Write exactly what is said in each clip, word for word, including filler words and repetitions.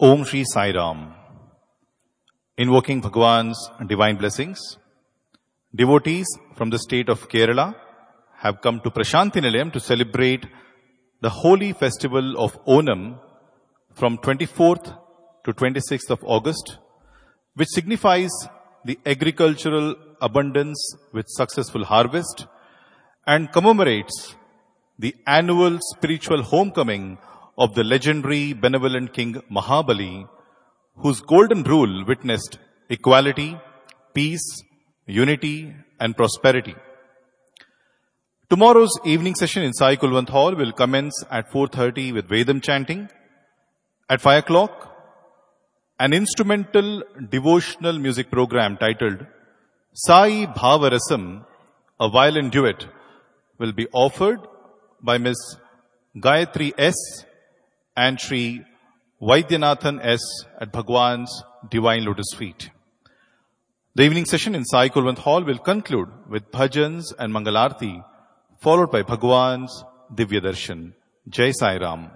Om Shri Sai Ram. Invoking Bhagwan's divine blessings, devotees from the state of Kerala have come to Prashanthi Nilayam to celebrate the holy festival of Onam from twenty-fourth to twenty-sixth of August, which signifies the agricultural abundance with successful harvest and commemorates the annual spiritual homecoming of the legendary benevolent king Mahabali, whose golden rule witnessed equality, peace, unity and prosperity. Tomorrow's evening session in Sai Kulwant Hall will commence at four thirty with Vedam chanting. At five o'clock, an instrumental devotional music program titled Sai Bhavarasam, a violin duet, will be offered by Miss Gayatri S. and Shri Vaidyanathan S. at Bhagwan's Divine Lotus Feet. The evening session in Sai Kulwant Hall will conclude with bhajans and Mangalarti, followed by Bhagwan's Divya Darshan. Jai Sai Ram.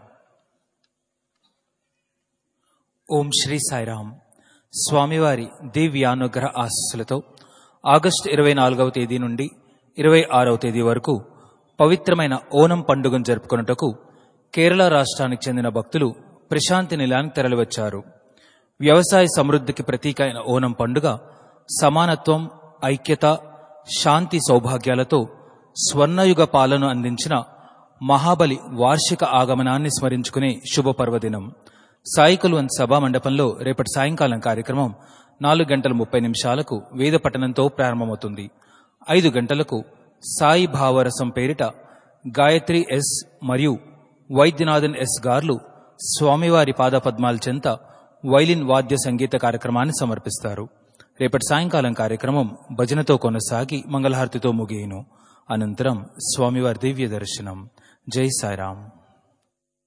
ఓం శ్రీ సాయిరామ్. స్వామివారి దివ్యానుగ్రహ ఆశీస్సులతో August ఇరవై నాలుగవ తేదీ నుండి ఇరవై ఆరవ తేదీ వరకు పవిత్రమైన ఓనం పండుగను జరుపుకొనుటకు కేరళ రాష్ట్రానికి చెందిన భక్తులు ప్రశాంతి నిలయానికి తరలివచ్చారు. వ్యవసాయ సమృద్ధికి ప్రతీక అయిన ఓనం పండుగ సమానత్వం, ఐక్యత, శాంతి సౌభాగ్యాలతో స్వర్ణయుగ పాలన అందించిన మహాబలి వార్షిక ఆగమనాన్ని స్మరించుకునే శుభ పర్వదినం. సాయి కుల్వంత్ సభా మండపంలో రేపటి సాయంకాలం కార్యక్రమం నాలుగు గంటల ముప్పై నిమిషాలకు వేద పఠనంతో ప్రారంభమవుతుంది. ఐదు గంటలకు సాయి భావరసం పేరిట గాయత్రి ఎస్ మరియు వైద్యనాథన్ ఎస్ గార్లు స్వామివారి పాదపద్మాల చెంత వైలిన్ వాద్య సంగీత కార్యక్రమాన్ని సమర్పిస్తారు. రేపటి సాయంకాలం కార్యక్రమం భజనతో కొనసాగి మంగళహారతితో ముగియును. అనంతరం స్వామివారి దివ్య దర్శనం. జై సాయిరాం.